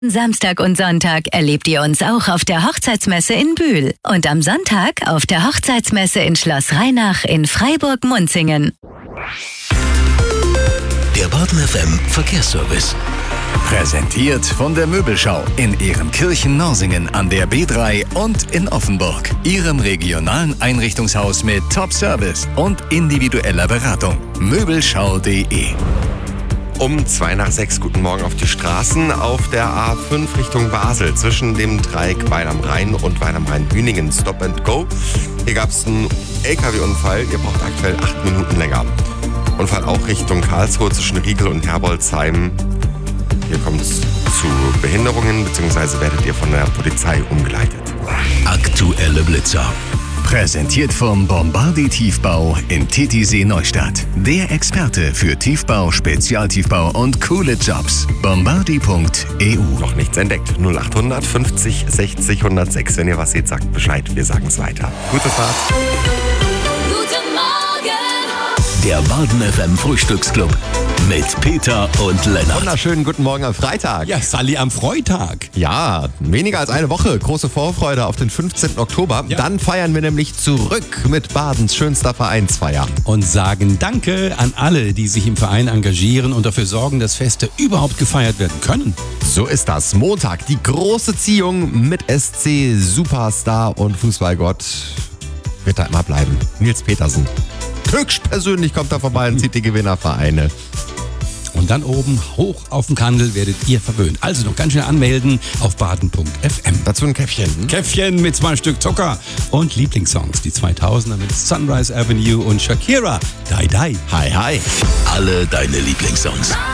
Samstag und Sonntag erlebt ihr uns auch auf der Hochzeitsmesse in Bühl und am Sonntag auf der Hochzeitsmesse in Schloss Rheinach in Freiburg-Munzingen. Der Baden FM Verkehrsservice. Präsentiert von der Möbelschau in Ehrenkirchen-Norsingen an der B3 und in Offenburg. Ihrem regionalen Einrichtungshaus mit Top-Service und individueller Beratung. Möbelschau.de. Um 5:02, guten Morgen auf die Straßen. Auf der A5 Richtung Basel zwischen dem Dreieck Weil am Rhein und Weil am Rhein-Büningen Stop and Go. Hier gab es einen LKW-Unfall. Ihr braucht aktuell 8 Minuten länger. Unfall auch Richtung Karlsruhe zwischen Riegel und Herbolzheim. Hier kommt es zu Behinderungen bzw. werdet ihr von der Polizei umgeleitet. Aktuelle Blitzer. Präsentiert vom Bombardi Tiefbau in Titisee Neustadt. Der Experte für Tiefbau, Spezialtiefbau und coole Jobs. Bombardi.eu. Noch nichts entdeckt. 0800 50 60 106. Wenn ihr was seht, sagt Bescheid. Wir sagen es weiter. Gute Fahrt. Guten Morgen! Der Baden FM Frühstücksclub mit Peter und Lennart. Wunderschönen guten Morgen am Freitag. Ja, Sally am Freitag. Ja, weniger als eine Woche. Große Vorfreude auf den 15. Oktober. Ja. Dann feiern wir nämlich zurück mit Badens schönster Vereinsfeier. Und sagen Danke an alle, die sich im Verein engagieren und dafür sorgen, dass Feste überhaupt gefeiert werden können. So ist das. Montag die große Ziehung mit SC Superstar und Fußballgott. Wird da immer bleiben. Nils Petersen. Höchstpersönlich kommt da vorbei und zieht die Gewinnervereine. Und dann oben hoch auf dem Kandel werdet ihr verwöhnt. Also noch ganz schnell anmelden auf baden.fm. Dazu ein Käffchen. Käffchen mit 2 Stück Zucker und Lieblingssongs. Die 2000er mit Sunrise Avenue und Shakira. Die Die. Hi, hi. Alle deine Lieblingssongs.